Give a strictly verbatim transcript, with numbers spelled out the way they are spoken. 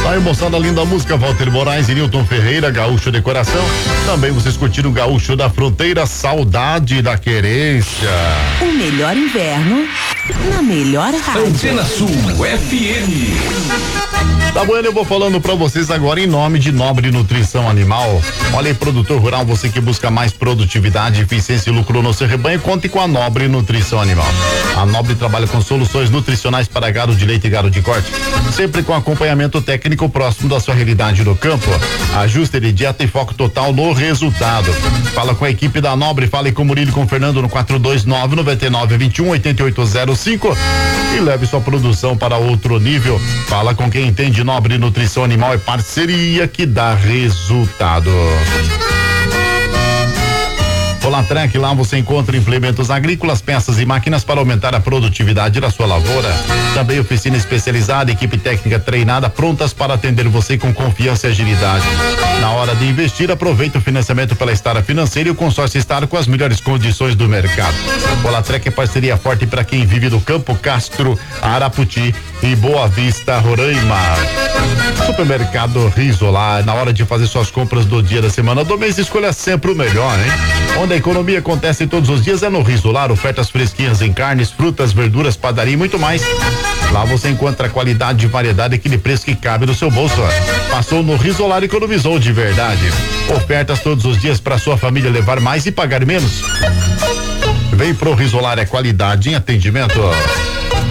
Aí, moçada linda, música Walter Moraes e Nilton Ferreira, Gaúcho Decoração. Também vocês curtiram o Gaúcho da Fronteira, Saudade da Querência. O melhor inverno na melhor rádio. Antena Sul F M. Tá bueno, eu vou falando pra vocês agora em nome de Nobre Nutrição Animal. Olha aí, produtor rural, você que busca mais produtividade, eficiência e lucro no seu rebanho, conte com a Nobre Nutrição Animal. A Nobre trabalha com soluções nutricionais para gado de leite e gado de corte, sempre com acompanhamento técnico próximo da sua realidade no campo. Ajuste de dieta e foco total no resultado. Fala com a equipe da Nobre, fale com o Murilo e com o Fernando no quatro dois nove, nove nove dois um, oito oito zero cinco e leve sua produção para outro nível. Fala com quem entende. Nobre Nutrição Animal é parceria que dá resultado. Polatrec, lá você encontra implementos agrícolas, peças e máquinas para aumentar a produtividade da sua lavoura. Também oficina especializada, equipe técnica treinada, prontas para atender você com confiança e agilidade. Na hora de investir, aproveite o financiamento pela Estara Financeira e o consórcio Estara com as melhores condições do mercado. Polatrec é parceria forte para quem vive do Campo Castro, Araputi e Boa Vista, Roraima. Supermercado Risolar, na hora de fazer suas compras do dia da semana, do mês, escolha sempre o melhor, hein? Onde a economia acontece todos os dias é no Risolar, ofertas fresquinhas em carnes, frutas, verduras, padaria e muito mais. Lá você encontra qualidade e variedade, aquele preço que cabe no seu bolso. Passou no Risolar e economizou de verdade. Ofertas todos os dias para sua família levar mais e pagar menos. Vem pro Risolar, é qualidade em atendimento.